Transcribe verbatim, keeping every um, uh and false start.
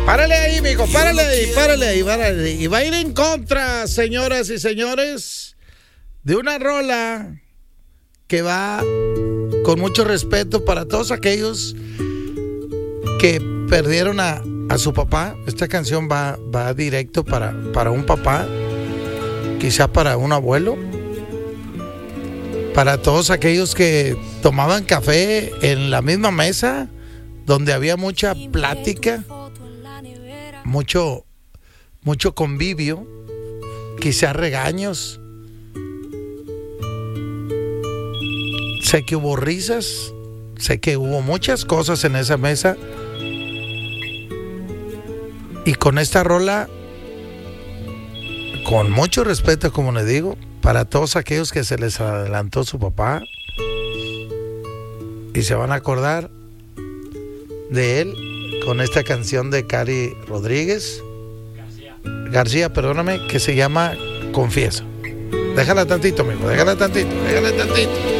Párale ahí, mijo, párale ahí, párale ahí, párale ahí. Y va a ir en contra, señoras y señores, de una rola que va con mucho respeto para todos aquellos que perdieron a, a su papá. Esta canción va, va directo para, para un papá, quizá para un abuelo, para todos aquellos que tomaban café en la misma mesa, donde había mucha plática, mucho, mucho convivio, quizá regaños. Sé que hubo risas, sé que hubo muchas cosas en esa mesa. Y con esta rola, con mucho respeto, como le digo, para todos aquellos que se les adelantó su papá y se van a acordar de él con esta canción de Cari Rodríguez García, García perdóname, que se llama Confieso. Déjala tantito, mijo, déjala tantito, déjala tantito.